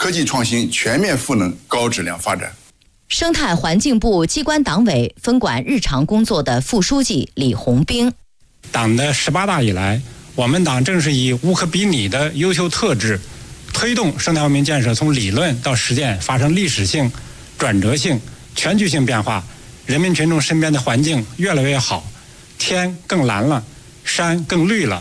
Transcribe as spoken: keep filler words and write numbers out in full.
科技创新全面赋能高质量发展。 生态环境部机关党委分管日常工作的副书记李红兵， 党的十八大以来，我们党正是以无可比拟的优秀特质，推动生态文明建设从理论到实践发生历史性、转折性、全局性变化，人民群众身边的环境越来越好，天更蓝了，山更绿了，